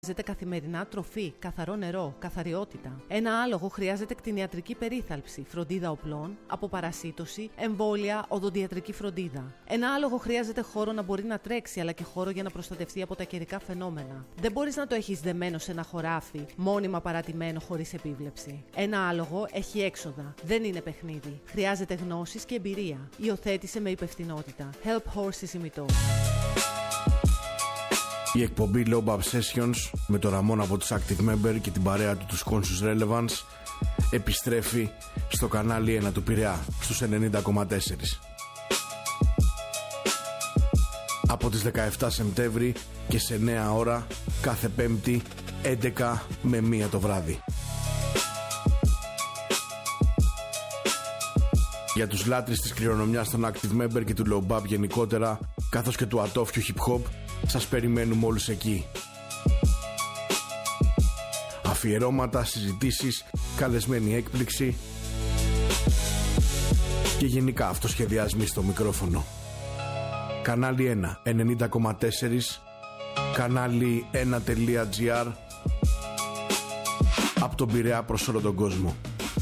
Χρειάζεται καθημερινά τροφή, καθαρό νερό, καθαριότητα. Ένα άλογο χρειάζεται κτηνιατρική περίθαλψη, φροντίδα οπλών, αποπαρασίτωση, εμβόλια, οδοντιατρική φροντίδα. Ένα άλογο χρειάζεται χώρο να μπορεί να τρέξει, αλλά και χώρο για να προστατευτεί από τα καιρικά φαινόμενα. Δεν μπορείς να το έχεις δεμένο σε ένα χωράφι, μόνιμα παρατημένο χωρίς επίβλεψη. Ένα άλογο έχει έξοδα. Δεν είναι παιχνίδι. Χρειάζεται γνώσεις και εμπειρία. Υιοθέτησε με υπευθυνότητα. Help Horses Imito. Η εκπομπή Low Obsessions με τον Ραμόν από τους Active Member και την παρέα του τους Conscious Relevance επιστρέφει στο κανάλι 1 του Πειραιά στους 90,4 από τις 17 Σεπτέμβρη και σε 9 ώρα κάθε Πέμπτη 11 με 1 το βράδυ. Για τους λάτρεις της κληρονομιάς των Active Member και του Low Bab γενικότερα, καθώς και του ατόφιου hip hop, σας περιμένουμε όλους εκεί. Αφιερώματα, συζητήσεις, καλεσμένη έκπληξη και γενικά αυτοσχεδιασμοί στο μικρόφωνο. Κανάλι 1, 90,4, κανάλι 1.gr, από τον Πειραιά προς όλο τον κόσμο.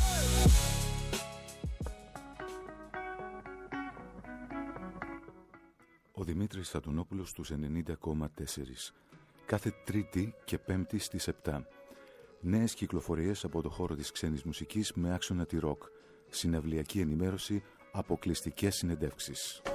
Ο Δημήτρης Θατουνόπουλος στους 90,4. Κάθε Τρίτη και Πέμπτη στις 7. Νέες κυκλοφορίες από το χώρο της ξένης μουσικής με άξονα τη ροκ. Συναυλιακή ενημέρωση, αποκλειστικές συνεντεύξεις.